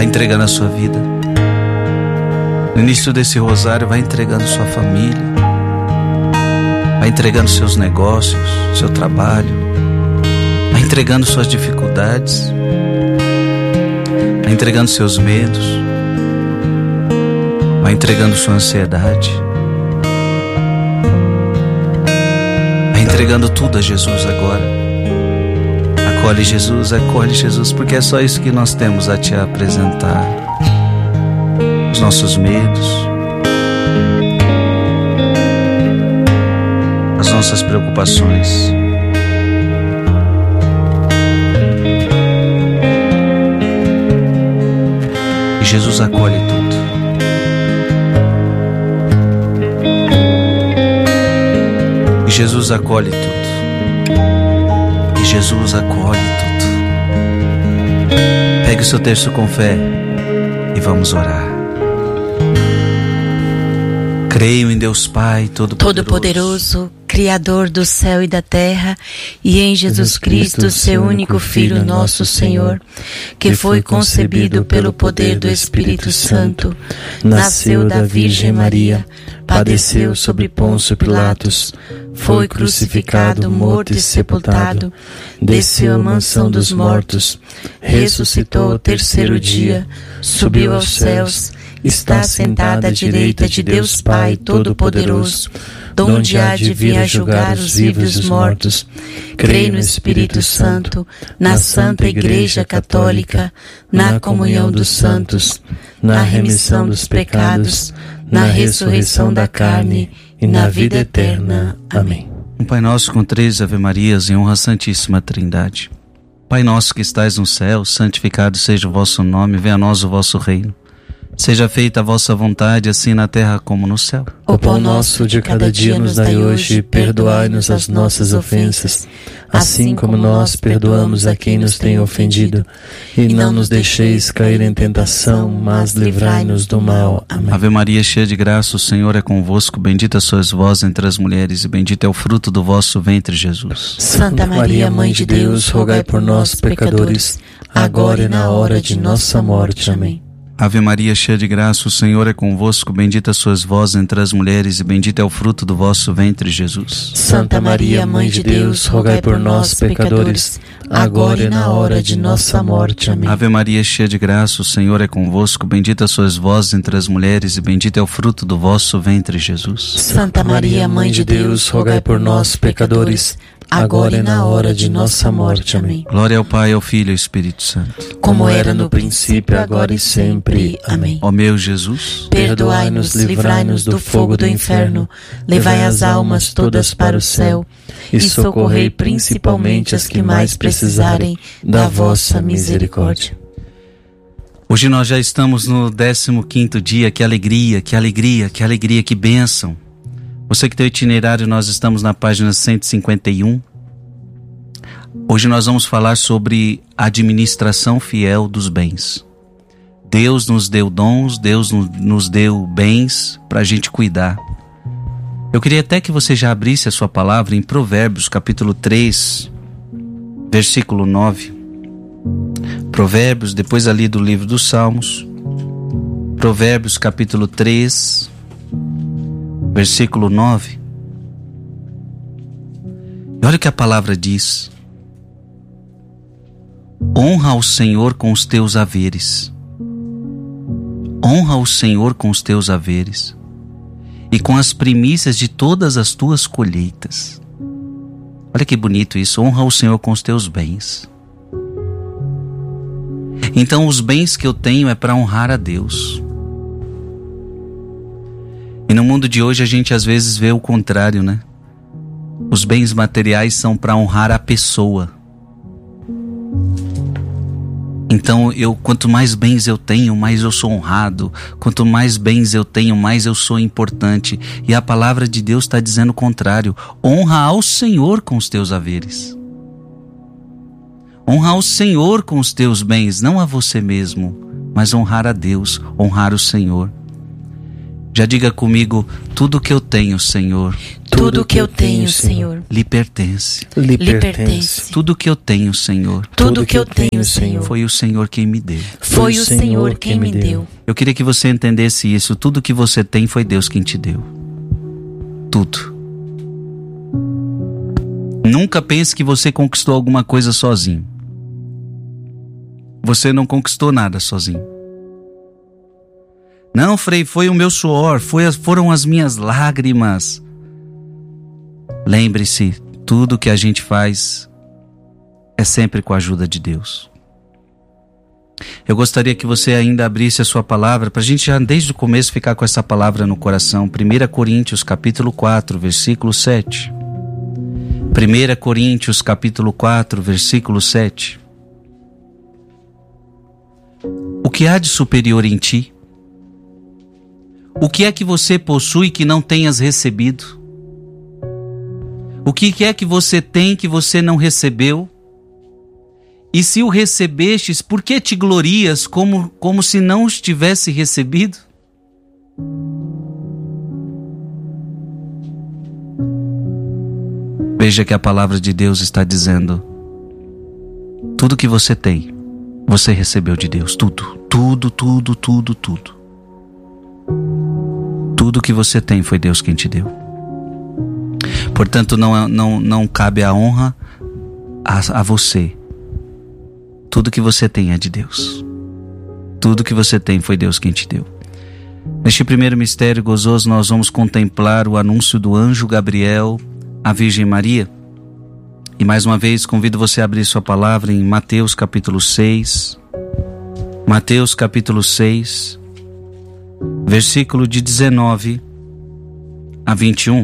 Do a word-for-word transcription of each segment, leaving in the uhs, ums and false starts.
Vai entregando a sua vida. No início desse rosário, vai entregando sua família. Vai entregando seus negócios, seu trabalho. Vai entregando suas dificuldades. Vai entregando seus medos. Vai entregando sua ansiedade. Vai entregando tudo a Jesus agora. Acolhe Jesus, acolhe Jesus, porque é só isso que nós temos a te apresentar. Os nossos medos, as nossas preocupações. E Jesus acolhe tudo. E Jesus acolhe tudo. E Jesus acolhe tudo. Pegue o seu terço com fé e vamos orar. Creio em Deus Pai Todo-Poderoso, Todo-Poderoso, Criador do céu e da terra, e em Jesus Cristo, seu único Filho, nosso Senhor, que foi concebido pelo poder do Espírito Santo, nasceu da Virgem Maria, padeceu sob Pôncio Pilatos, foi crucificado, morto e sepultado, desceu à mansão dos mortos, ressuscitou ao terceiro dia, subiu aos céus, está sentada à direita de Deus Pai Todo-Poderoso, donde há de vir a julgar os vivos e os mortos. Creio no Espírito Santo, na Santa Igreja Católica, na comunhão dos santos, na remissão dos pecados, na ressurreição da carne e na vida eterna. Amém. Um Pai Nosso com três Ave-Marias em honra à Santíssima Trindade. Pai nosso que estais no céu, santificado seja o vosso nome, venha a nós o vosso reino. Seja feita a vossa vontade, assim na terra como no céu. O pão nosso de cada dia nos dai hoje, e perdoai-nos as nossas ofensas, assim como nós perdoamos a quem nos tem ofendido. E não nos deixeis cair em tentação, mas livrai-nos do mal. Amém. Ave Maria, cheia de graça, o Senhor é convosco. Bendita sois vós entre as mulheres, e bendito é o fruto do vosso ventre, Jesus. Santa Maria, Mãe de Deus, rogai por nós, pecadores, agora e na hora de nossa morte. Amém. Ave Maria, cheia de graça, o Senhor é convosco. Bendita sois vós entre as mulheres, e bendito é o fruto do vosso ventre, Jesus. Santa Maria, Mãe de Deus, rogai por nós, pecadores, agora e na hora de nossa morte. Amém. Ave Maria, cheia de graça, o Senhor é convosco. Bendita sois vós entre as mulheres, e bendito é o fruto do vosso ventre, Jesus. Santa Maria, Mãe de Deus, rogai por nós, pecadores, agora e na hora de nossa morte. Amém. Glória ao Pai, ao Filho e ao Espírito Santo, como era no princípio, agora e sempre. Amém. Ó meu Jesus, perdoai-nos, livrai-nos do fogo do inferno, levai as almas todas para o céu e socorrei principalmente as que mais precisarem da vossa misericórdia. Hoje nós já estamos no décimo quinto dia. Que alegria, que alegria, que alegria, que bênção. Você que tem o itinerário, nós estamos na página cento e cinquenta e um. Hoje nós vamos falar sobre a administração fiel dos bens. Deus nos deu dons, Deus nos deu bens para a gente cuidar. Eu queria até que você já abrisse a sua palavra em Provérbios, capítulo três, versículo nove. Provérbios, depois ali do livro dos Salmos. Provérbios, capítulo três, versículo nove. E olha o que a palavra diz: honra ao Senhor com os teus haveres. Honra o Senhor com os teus haveres e com as primícias de todas as tuas colheitas. Olha que bonito isso. Honra o Senhor com os teus bens. Então os bens que eu tenho é para honrar a Deus. E no mundo de hoje a gente às vezes vê o contrário, né? Os bens materiais são para honrar a pessoa. Então, eu, quanto mais bens eu tenho, mais eu sou honrado. Quanto mais bens eu tenho, mais eu sou importante. E a palavra de Deus está dizendo o contrário. Honra ao Senhor com os teus haveres. Honra ao Senhor com os teus bens, não a você mesmo, mas honrar a Deus, honrar o Senhor. Já diga comigo: tudo que eu tenho, Senhor, Tudo que eu tenho, Senhor, lhe pertence. Lhe lhe pertence. pertence. Tudo que eu tenho, Senhor, Tudo que eu tenho, Senhor, foi o Senhor quem me deu. foi o Senhor quem me deu. Eu queria que você entendesse isso. Tudo que você tem foi Deus quem te deu. Tudo. Nunca pense que você conquistou alguma coisa sozinho. Você não conquistou nada sozinho. Não, Frei, foi o meu suor, foi, foram as minhas lágrimas. Lembre-se, tudo que a gente faz é sempre com a ajuda de Deus. Eu gostaria que você ainda abrisse a sua palavra, para a gente já desde o começo ficar com essa palavra no coração. primeira Coríntios capítulo quatro, versículo sete. primeira Coríntios capítulo quatro, versículo sete. O que há de superior em ti? O que é que você possui que não tenhas recebido? O que é que você tem que você não recebeu? E se o recebestes, por que te glorias como, como se não os tivesse recebido? Veja que a palavra de Deus está dizendo: tudo que você tem, você recebeu de Deus. Tudo, tudo, tudo, tudo, tudo. Tudo que você tem foi Deus quem te deu. Portanto, não, não, não cabe a honra a, a você. Tudo que você tem é de Deus. Tudo que você tem foi Deus quem te deu. Neste primeiro mistério gozoso, nós vamos contemplar o anúncio do anjo Gabriel à Virgem Maria. E mais uma vez convido você a abrir sua palavra em Mateus capítulo seis. Mateus capítulo seis, versículo de dezenove a vinte e um.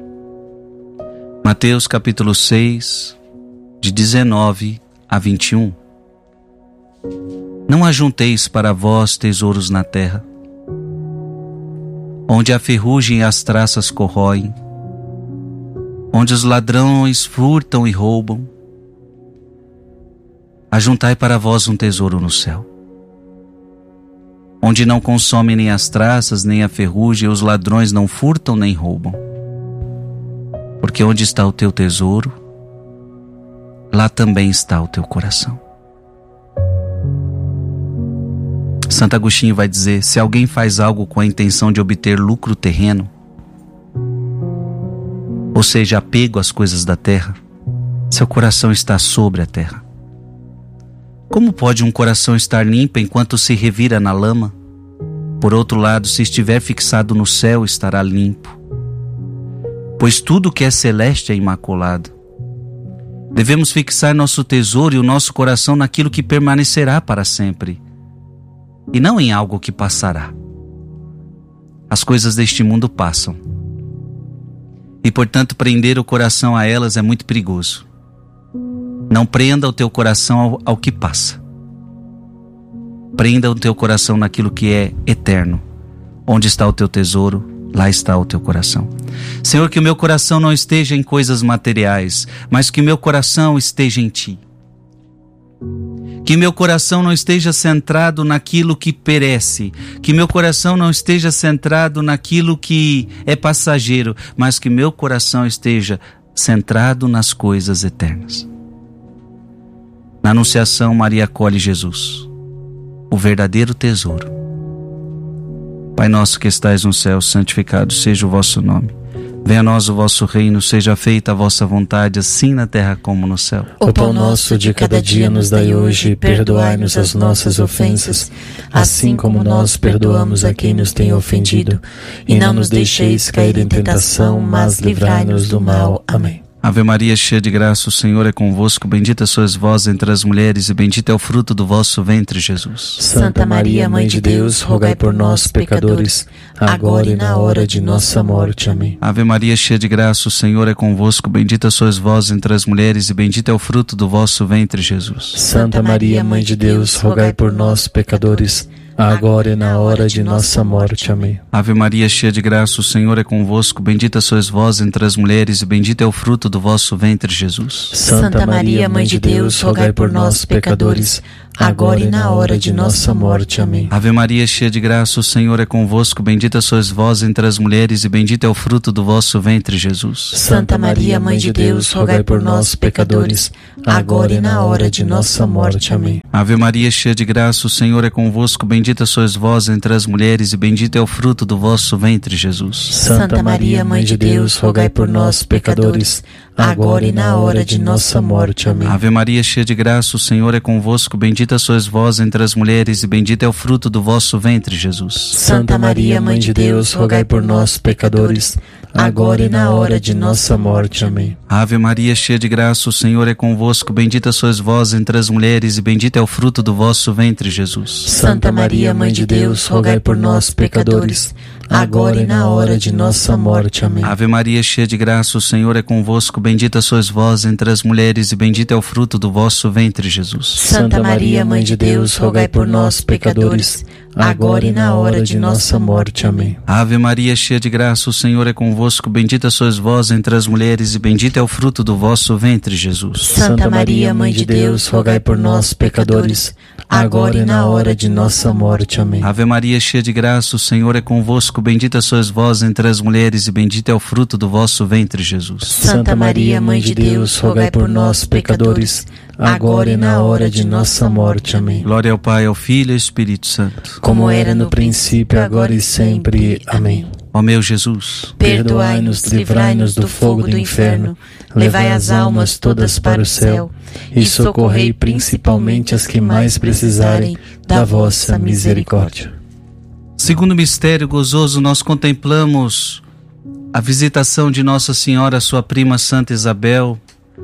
Mateus capítulo seis, de dezenove a vinte e um. Não ajunteis para vós tesouros na terra, onde a ferrugem e as traças corroem, onde os ladrões furtam e roubam. Ajuntai para vós um tesouro no céu, onde não consomem nem as traças, nem a ferrugem, e os ladrões não furtam nem roubam. Porque onde está o teu tesouro, lá também está o teu coração. Santo Agostinho vai dizer: se alguém faz algo com a intenção de obter lucro terreno, ou seja, apego às coisas da terra, seu coração está sobre a terra. Como pode um coração estar limpo enquanto se revira na lama? Por outro lado, se estiver fixado no céu, estará limpo. Pois tudo que é celeste é imaculado. Devemos fixar nosso tesouro e o nosso coração naquilo que permanecerá para sempre, e não em algo que passará. As coisas deste mundo passam, e portanto prender o coração a elas é muito perigoso. Não prenda o teu coração ao, ao que passa. Prenda o teu coração naquilo que é eterno. Onde está o teu tesouro, lá está o teu coração. Senhor, que o meu coração não esteja em coisas materiais, mas que o meu coração esteja em Ti. Que meu coração não esteja centrado naquilo que perece, que meu coração não esteja centrado naquilo que é passageiro, mas que meu coração esteja centrado nas coisas eternas. Na Anunciação, Maria acolhe Jesus, o verdadeiro tesouro. Pai nosso que estais no céu, santificado seja o vosso nome. Venha a nós o vosso reino, seja feita a vossa vontade, assim na terra como no céu. O pão nosso de cada dia nos dai hoje, e perdoai-nos as nossas ofensas, assim como nós perdoamos a quem nos tem ofendido. E não nos deixeis cair em tentação, mas livrai-nos do mal. Amém. Ave Maria, cheia de graça, o Senhor é convosco. Bendita sois vós entre as mulheres, e bendito é o fruto do vosso ventre, Jesus. Santa Maria, Mãe de Deus, rogai por nós, pecadores, agora e na hora de nossa morte. Amém. Ave Maria, cheia de graça, o Senhor é convosco. Bendita sois vós entre as mulheres, e bendito é o fruto do vosso ventre, Jesus. Santa Maria, Mãe de Deus, rogai por nós, pecadores, agora e na hora de nossa morte. Amém. Ave Maria, cheia de graça, o Senhor é convosco. Bendita sois vós entre as mulheres, e bendito é o fruto do vosso ventre, Jesus. Santa Maria, Mãe de Deus, rogai por nós, pecadores, agora e na hora de nossa morte. Amém. Ave Maria, cheia de graça, o Senhor é convosco. Bendita sois vós entre as mulheres e bendito é o fruto do vosso ventre, Jesus. Santa Maria, Mãe de Deus, rogai por nós, pecadores, agora e na hora de nossa morte. Amém. Ave Maria, cheia de graça, o Senhor é convosco. Bendita sois vós entre as mulheres e bendito é o fruto do vosso ventre, Jesus. Santa Maria, Mãe de Deus, rogai por nós, pecadores, agora e na hora de nossa morte. Amém. Ave Maria, cheia de graça, o Senhor é convosco. Bendita sois vós entre as mulheres e bendito é o fruto do vosso ventre, Jesus. Santa Maria, Mãe de Deus, rogai por nós, pecadores, agora e na hora de nossa morte. Amém. Ave Maria, cheia de graça, o Senhor é convosco. Bendita sois vós entre as mulheres e bendito é o fruto do vosso ventre, Jesus. Santa Maria, Mãe de Deus, rogai por nós, pecadores, agora e na hora de nossa morte. Amém. Ave Maria, cheia de graça, o Senhor é convosco. Bendita sois vós entre as mulheres e bendito é o fruto do vosso ventre, Jesus. Santa Maria, Mãe de Deus, rogai por nós, pecadores, agora e na hora de nossa morte. Amém. Ave Maria, cheia de graça, o Senhor é convosco. Bendita sois vós entre as mulheres e bendito é o fruto do vosso ventre, Jesus. Santa Maria, Mãe de Deus, rogai por nós, pecadores, agora e na hora de nossa morte. Amém. Ave Maria, cheia de graça, o Senhor é convosco. Bendita sois vós entre as mulheres e bendito é o fruto do vosso ventre, Jesus. Santa Maria, Mãe de Deus, rogai por nós, pecadores, agora e na hora de nossa morte. Amém. Glória ao Pai, ao Filho e ao Espírito Santo, como era no princípio, agora e sempre. Amém. Ó meu Jesus, perdoai-nos, livrai-nos do fogo do inferno, levai as almas todas para o céu e socorrei principalmente as que mais precisarem da vossa misericórdia. Segundo mistério gozoso, nós contemplamos a visitação de Nossa Senhora, sua prima Santa Isabel.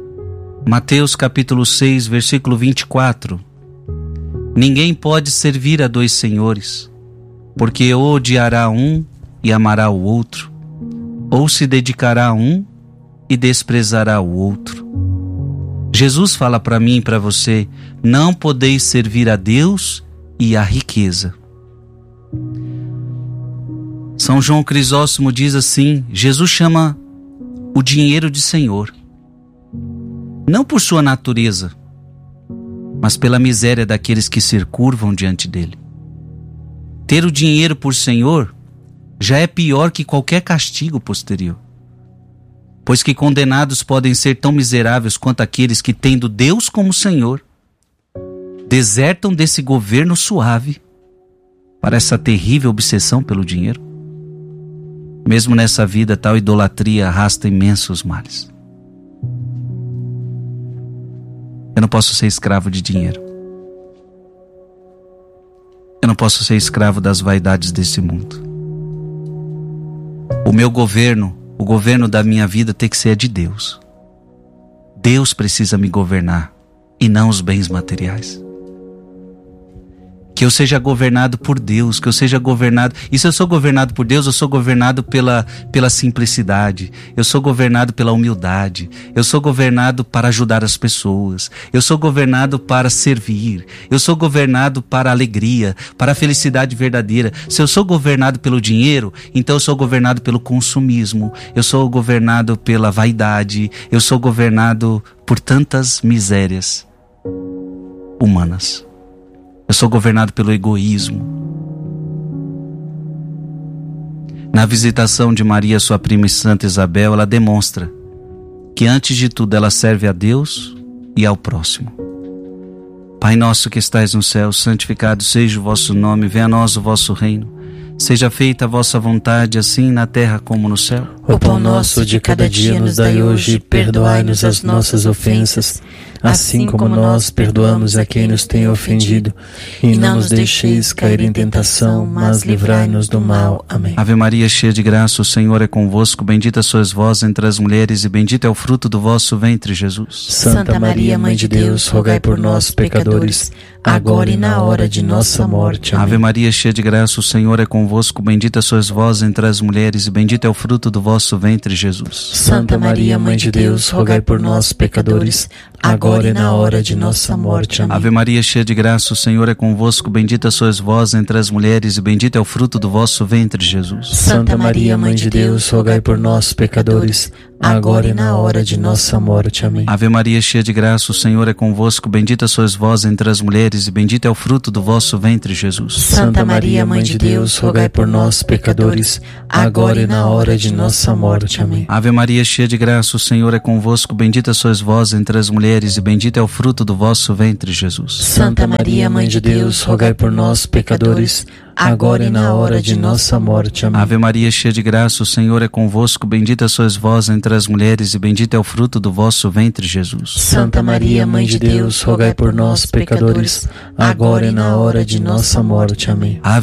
Mateus capítulo seis, versículo vinte e quatro. Ninguém pode servir a dois senhores, porque ou odiará um e amará o outro, ou se dedicará a um e desprezará o outro. Jesus fala para mim e para você: não podeis servir a Deus e a riqueza. São João Crisóstomo diz assim: Jesus chama o dinheiro de Senhor, não por sua natureza, mas pela miséria daqueles que se curvam diante dele. Ter o dinheiro por Senhor já é pior que qualquer castigo posterior, pois que condenados podem ser tão miseráveis quanto aqueles que, tendo Deus como Senhor, desertam desse governo suave para essa terrível obsessão pelo dinheiro. Mesmo nessa vida, tal idolatria arrasta imensos males. Eu não posso ser escravo de dinheiro. Eu não posso ser escravo das vaidades desse mundo. O meu governo, o governo da minha vida tem que ser de Deus. Deus precisa me governar e não os bens materiais. Que eu seja governado por Deus, que eu seja governado... E se eu sou governado por Deus, eu sou governado pela, pela simplicidade, eu sou governado pela humildade, eu sou governado para ajudar as pessoas, eu sou governado para servir, eu sou governado para a alegria, para a felicidade verdadeira. Se eu sou governado pelo dinheiro, então eu sou governado pelo consumismo, eu sou governado pela vaidade, eu sou governado por tantas misérias humanas. Eu sou governado pelo egoísmo. Na visitação de Maria, sua prima e Santa Isabel, ela demonstra que antes de tudo ela serve a Deus e ao próximo. Pai nosso que estais no céu, santificado seja o vosso nome, venha a nós o vosso reino. Seja feita a vossa vontade, assim na terra como no céu. O pão nosso de cada dia nos dai hoje, perdoai-nos as nossas ofensas, assim como nós perdoamos a quem nos tem ofendido. E não nos deixeis cair em tentação, mas livrai-nos do mal. Amém. Ave Maria, cheia de graça, o Senhor é convosco. Bendita sois vós entre as mulheres e bendito é o fruto do vosso ventre, Jesus. Santa Maria, Mãe de Deus, rogai por nós, pecadores, agora e na hora de nossa morte. Amém. Ave Maria, cheia de graça, o Senhor é convosco. Bendita sois vós entre as mulheres e bendito é o fruto do vosso ventre, Jesus. Santa Maria, Mãe de Deus, rogai por nós, pecadores, agora e na hora de nossa morte. Amém. Ave Maria, cheia de graça, o Senhor é convosco. Bendita sois vós entre as mulheres e bendito é o fruto do vosso ventre, Jesus. Santa Maria, Mãe de Deus, rogai por nós, pecadores, agora e na hora de nossa morte. Amém. Ave Maria, cheia de graça, o Senhor é convosco. Bendita sois vós entre as mulheres e bendito é o fruto do vosso ventre, Jesus. Santa Maria, Mãe de Deus, rogai por nós, pecadores, agora e na hora de nossa morte. Amém. Ave Maria, cheia de graça, o Senhor é convosco. Bendita sois vós entre as mulheres e bendito é o fruto do vosso ventre, Jesus. Santa Maria, Mãe de Deus, rogai por nós, pecadores, agora e na hora de nossa morte. Amém. Ave Maria, cheia de graça, o Senhor é convosco. Bendita sois vós entre as mulheres e bendito é o fruto do vosso ventre, Jesus. Santa Maria, Mãe de Deus, rogai por nós, pecadores, agora e na hora de nossa morte. Amém. Ave